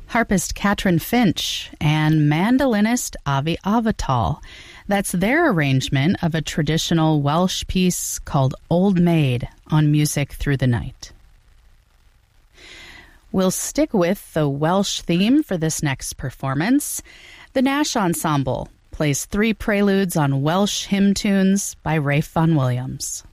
harpist Katrin Finch, and mandolinist Avi Avital. That's their arrangement of a traditional Welsh piece called Old Maid on Music Through the Night. We'll stick with the Welsh theme for this next performance. The Nash Ensemble plays 3 preludes on Welsh hymn tunes by Ralph Vaughan Williams.